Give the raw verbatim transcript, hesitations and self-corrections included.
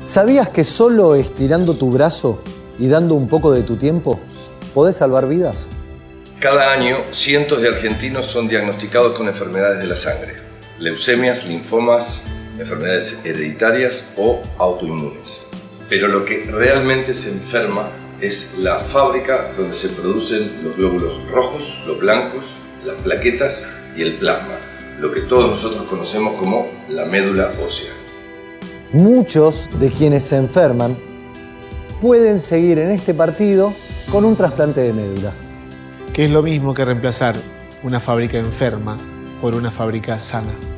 ¿Sabías que solo estirando tu brazo y dando un poco de tu tiempo podés salvar vidas? Cada año, cientos de argentinos son diagnosticados con enfermedades de la sangre, leucemias, linfomas, enfermedades hereditarias o autoinmunes. Pero lo que realmente se enferma es la fábrica donde se producen los glóbulos rojos, los blancos, las plaquetas y el plasma, lo que todos nosotros conocemos como la médula ósea. Muchos de quienes se enferman pueden seguir en este partido con un trasplante de médula. Que es lo mismo que reemplazar una fábrica enferma por una fábrica sana.